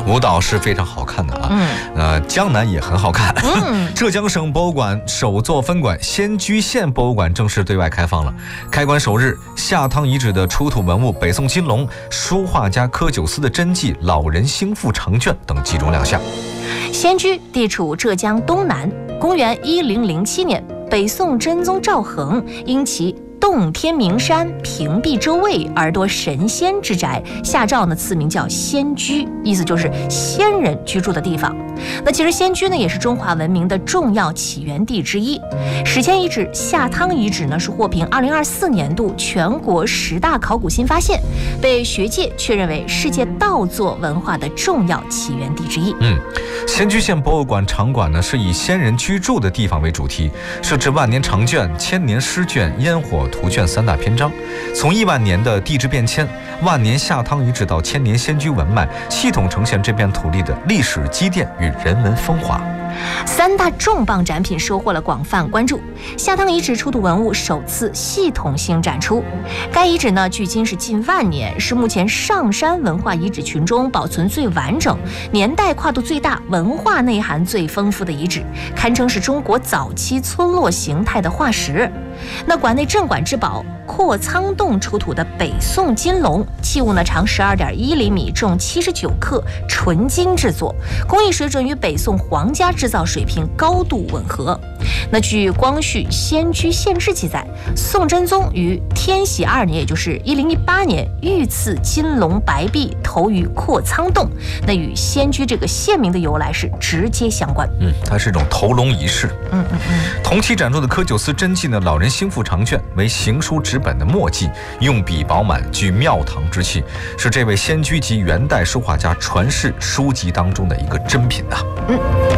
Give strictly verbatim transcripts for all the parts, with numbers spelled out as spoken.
舞蹈是非常好看的啊。嗯，呃，江南也很好看。嗯，浙江省博物馆首座分馆仙居县博物馆正式对外开放了。开馆首日，下汤遗址的出土文物北宋金龙、书画家柯九思的真迹《老人兴复长卷》等集中亮相。 仙居地处浙江东南，公元一零零七年，北宋真宗赵恒因其洞天名山，屏蔽周围而多神仙之宅，下诏呢赐名叫仙居，意思就是仙人居住的地方。那其实仙居呢也是中华文明的重要起源地之一。史前遗址下汤遗址呢是获评二零二四年度全国十大考古新发现，被学界确认为世界稻作文化的重要起源地之一。 嗯，仙居县博物馆场馆呢是以仙人居住的地方为主题，设置万年长卷、千年诗卷、烟火图卷三大篇章，从亿万年的地质变迁、万年下汤遗址到千年仙居文脉，系统呈现这片土地的历史积淀与人文风华。 三大重磅展品收获了广泛关注。下汤遗址出土文物首次系统性展出，该遗址呢距今是近万年，是目前上山文化遗址群中保存最完整、年代跨度最大、文化内涵最丰富的遗址，堪称是中国早期村落形态的化石。那馆内镇馆之宝阔苍洞出土的北宋金龙，器物呢长十二点一厘米，重七十九克，纯金制作，工艺水准与北宋皇家制造水平高度吻合。那据光绪仙居县志记载，宋真宗于天禧二年，也就是一零一八年，御赐金龙白璧投于阔苍洞，那与仙居这个县名的由来是直接相关。 嗯，它是一种投龙仪式。 嗯嗯嗯。 同期展出的柯九思真迹呢，老人兴复长卷为行书纸本的墨迹，用笔饱满，具庙堂之气，是这位仙居级元代书画家传世书籍当中的一个珍品啊。 嗯。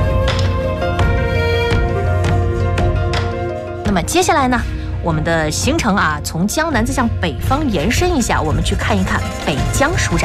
那么接下来呢，我们的行程啊，从江南再向北方延伸一下，我们去看一看北疆书展。